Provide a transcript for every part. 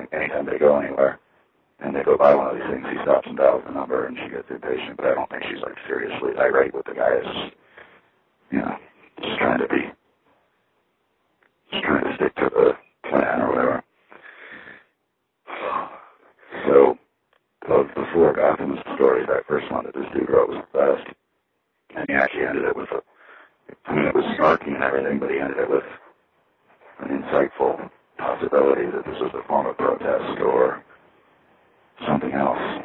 anytime they go anywhere and they go by one of these things, he stops and dials the number, and she gets impatient. But I don't think she's like seriously irate with the guy. It's, you know, just trying to stick to the plan or whatever. So, of the four Gotham stories, that first one that this dude wrote was the best. And he actually ended it with it was snarky and everything, but he ended it with an insightful possibility that this was a form of protest or something else.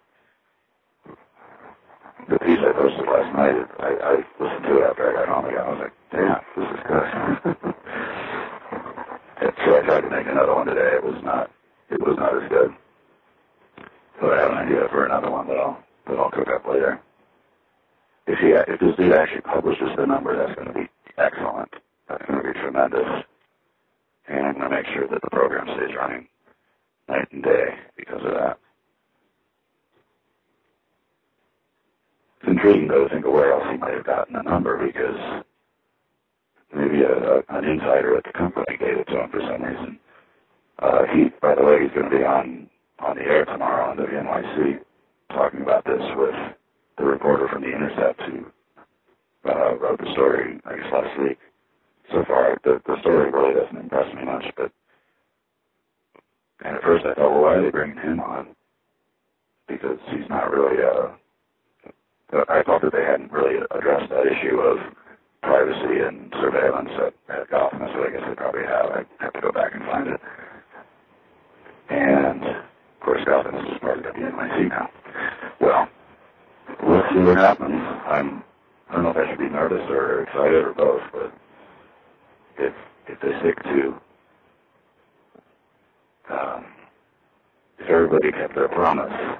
The piece I posted last night, I listened to it after I got home again. I was like, damn, this is good. And so I tried to make another one today. It was not as good. But I have an idea for another one that I'll cook up later. If this dude actually publishes the number, that's going to be excellent. That's going to be tremendous. And I'm going to make sure that the program stays running night and day because of that. It's intriguing, though, to think of where else he might have gotten the number, because maybe an insider at the company gave it to him for some reason. By the way, he's going to be on the air tomorrow on WNYC talking about this with the reporter from The Intercept who wrote the story, I guess, last week. So far, the story really doesn't impress me much, and at first I thought, well, why are they bringing him on? Because he's not really, I thought that they hadn't really addressed that issue of privacy and surveillance at Gotham, so I guess they probably have. I have to go back and find it. And, of course, Gotham is just part of WNYC now. Well, we'll see what happens. I don't know if I should be nervous or excited or both, but if they stick to, if everybody kept their promise